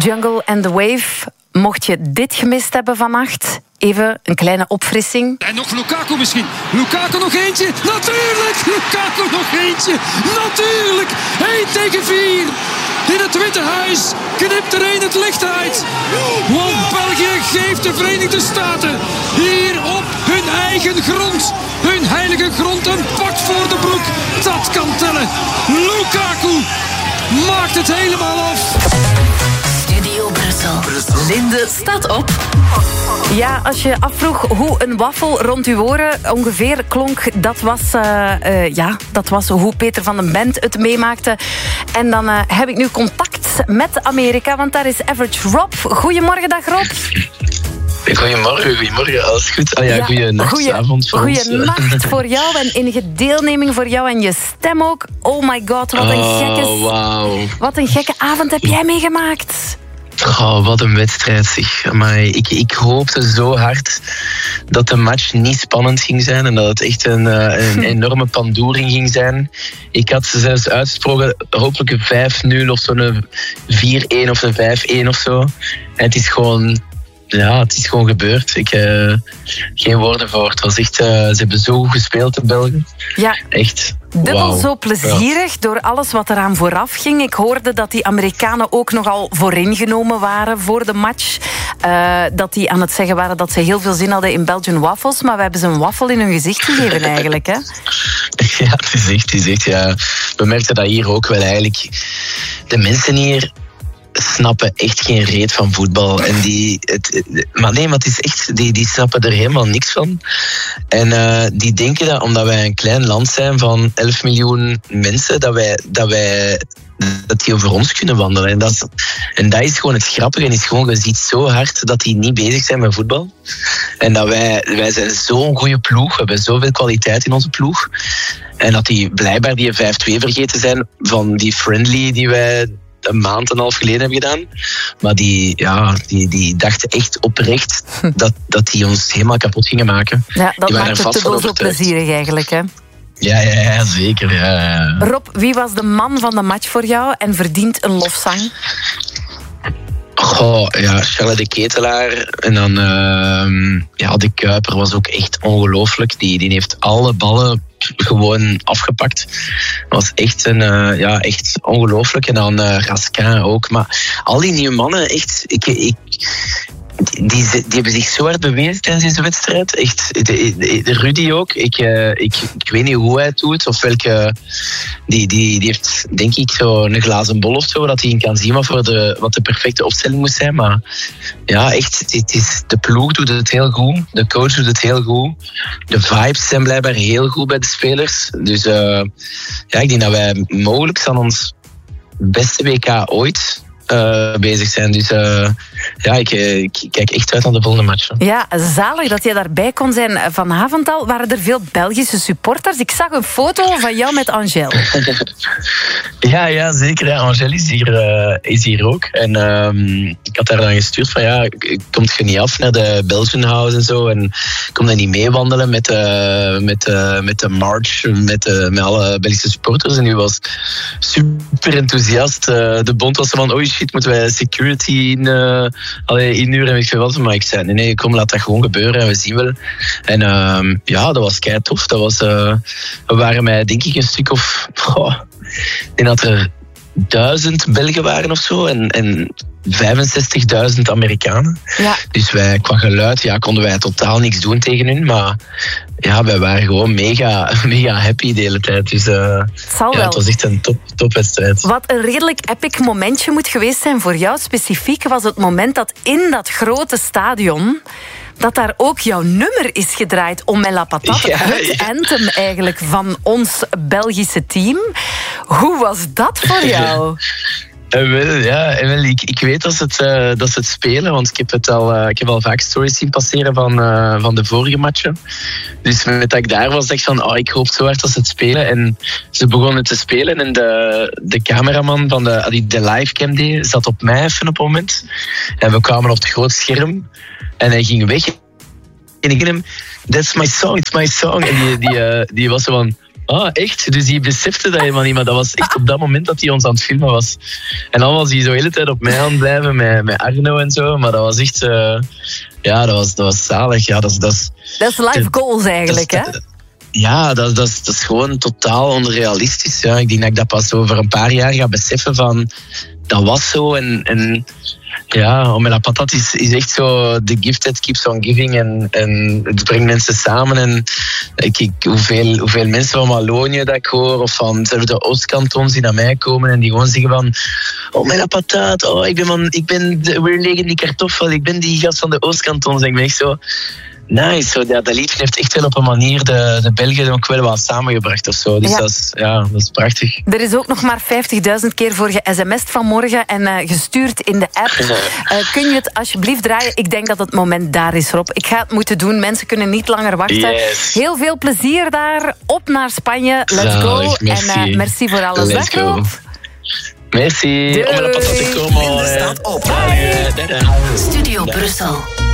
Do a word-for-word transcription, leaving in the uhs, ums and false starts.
Jungle and the Wave. Mocht je dit gemist hebben vannacht, even een kleine opfrissing. En nog Lukaku misschien. Lukaku nog eentje. Natuurlijk! Lukaku nog eentje. Natuurlijk! één tegen vier. In het Witte Huis knipt er één het licht uit. Want België geeft de Verenigde Staten hier op hun eigen grond, hun heilige grond, een pak voor de broek. Dat kan tellen. Lukaku maakt het helemaal af. Studio Brussel. Linde staat op. Ja, als je afvroeg hoe een wafel rond uw oren ongeveer klonk, dat was, uh, uh, ja, dat was hoe Peter van den Bent het meemaakte. En dan uh, heb ik nu contact met Amerika, want daar is Average Rob. Goedemorgen, dag Rob. Goedemorgen, goedemorgen, alles goed? Ah ja, ja goeie nachtavond voor ons. Goeie nacht voor jou en enige deelneming voor jou en je stem ook. Oh my god, wat een oh, gekke... wow. Wat een gekke avond heb jij meegemaakt. Oh, wat een wedstrijd, zeg. Maar ik, ik hoopte zo hard dat de match niet spannend ging zijn en dat het echt een, een enorme pandoering ging zijn. Ik had zelfs uitgesproken, hopelijk een vijf nul of zo'n vier-een of een vijf-een of zo. En het is gewoon... Ja, het is gewoon gebeurd. Ik uh, geen woorden voor. Het was echt, uh, ze hebben zo goed gespeeld, de Belgen. Ja. Echt. Dubbel wow. zo plezierig ja. door alles wat eraan vooraf ging. Ik hoorde dat die Amerikanen ook nogal vooringenomen waren voor de match. Uh, dat die aan het zeggen waren dat ze heel veel zin hadden in Belgian waffles. Maar we hebben ze een waffel in hun gezicht gegeven eigenlijk, hè? Ja, het is echt, het is echt, ja. We merkten dat hier ook wel eigenlijk. De mensen hier snappen echt geen reet van voetbal. En die, het, maar nee, maar het is echt, die, die snappen er helemaal niks van. En uh, die denken dat omdat wij een klein land zijn van elf miljoen mensen, dat wij, dat wij dat die over ons kunnen wandelen. En dat, is, en dat is gewoon het grappige. En is gewoon, je ziet zo hard dat die niet bezig zijn met voetbal. En dat wij, wij zijn zo'n goede ploeg. We hebben zoveel kwaliteit in onze ploeg. En dat die blijkbaar die vijf twee vergeten zijn van die friendly die wij een maand en een half geleden hebben gedaan. Maar die, ja, die, die dachten echt oprecht dat, dat die ons helemaal kapot gingen maken. Ja, dat maakt het dubbel zo plezierig eigenlijk, hè? Ja, ja, ja, zeker. Ja, ja. Rob, wie was de man van de match voor jou en verdient een lofzang? Goh, ja, Charles de Ketelaar. En dan, uh, ja, de Kuiper was ook echt ongelooflijk. Die, die heeft alle ballen gewoon afgepakt. Dat was echt, een, uh, ja, echt ongelooflijk. En dan uh, Raskin ook. Maar al die nieuwe mannen, echt... Ik, ik, die, die, die hebben zich zo hard bewezen tijdens deze wedstrijd. Echt, de, de, de Rudy ook. Ik, uh, ik, ik weet niet hoe hij het doet. Of welke... Die, die, die heeft, denk ik, zo een glazen bol of zo. Dat hij kan zien wat, voor de, wat de perfecte opstelling moet zijn. Maar ja, echt, het is, de ploeg doet het heel goed. De coach doet het heel goed. De vibes zijn blijkbaar heel goed bij de spelers. Dus uh, ja, ik denk dat wij mogelijk aan ons beste W K ooit uh, bezig zijn. Dus uh, ja, ik, ik kijk echt uit naar de volgende match. Ja, zalig dat je daarbij kon zijn vanavond al. Waren er veel Belgische supporters? Ik zag een foto van jou met Angel. Ja, ja, zeker. Ja. Angel is hier, uh, is hier ook. En um, ik had daar dan gestuurd van, ja, komt je niet af naar de Belgian House en zo? En kom dan niet meewandelen met, uh, met, uh, met de march, met, uh, met alle Belgische supporters? En die was super enthousiast. Uh, de bond was van, oh shit, moeten wij security in... Uh, Allee, inhuren en weet ik veel wat. Maar ik zei, nee, nee, kom, laat dat gewoon gebeuren en we zien wel. En uh, ja, dat was kei tof. Dat was, uh, we waren met, denk ik, een stuk of... Oh, ik denk dat er duizend Belgen waren of zo. En, en vijfenzestigduizend Amerikanen. Ja. Dus wij, qua geluid, ja, konden wij totaal niks doen tegen hun. Maar ja, wij waren gewoon mega, mega happy de hele tijd. Dus uh, ja, het was echt een top, topwedstrijd. Wat een redelijk epic momentje moet geweest zijn voor jou specifiek, was het moment dat in dat grote stadion, dat daar ook jouw nummer is gedraaid, Om la Patat, ja, het ja. anthem eigenlijk van ons Belgische team. Hoe was dat voor jou? Uh, wel, ja, wel, ik, ik weet dat ze, het, uh, dat ze het spelen, want ik heb, het al, uh, ik heb al vaak stories zien passeren van, uh, van de vorige matchen. Dus met dat ik daar was, dacht ik van, oh, ik hoop zo hard dat ze het spelen. En ze begonnen te spelen en de, de cameraman van de, die de livecam deed, zat op mij even op het moment. En we kwamen op het groot scherm en hij ging weg. En ik ging hem, that's my song, it's my song. En die, die, uh, die was zo van... Ah, echt? Dus die besefte dat helemaal niet, maar dat was echt op dat moment dat hij ons aan het filmen was. En dan was hij zo de hele tijd op mij aan het blijven met, met Arno en zo, maar dat was echt... Uh, ja, dat was, dat was zalig. Ja, dat, is, dat, is, dat is life goals eigenlijk, dat, hè? Ja, dat, dat, is, dat is gewoon totaal onrealistisch. Ja. Ik denk dat ik dat pas over een paar jaar ga beseffen van... Dat was zo en... en ja, Omela Patat is, is echt zo the gift that keeps on giving en, en het brengt mensen samen en ik, ik, hoeveel, hoeveel mensen van Wallonië dat ik hoor of van de Oostkantons die naar mij komen en die gewoon zeggen van Omela Patat, oh, ik ben, man, ik ben de, weer liggen die kartoffel, ik ben die gast van de Oostkantons en ik ben echt zo nice, zo, dat, dat lied heeft echt wel op een manier de, de Belgen ook wel wat samengebracht of zo. Dus ja. Dat, is, ja, dat is prachtig. Er is ook nog maar vijftigduizend keer voor ge-sms'd vanmorgen en uh, gestuurd in de app. Uh, kun je het alsjeblieft draaien? Ik denk dat het moment daar is, Rob. Ik ga het moeten doen. Mensen kunnen niet langer wachten. Yes. Heel veel plezier daar. Op naar Spanje. Let's Zalig, go. merci. En uh, merci voor alles. Let's Dag, Rob. Merci. Omela Patat te komen. Linde staat op. Bye. Studio Brussel.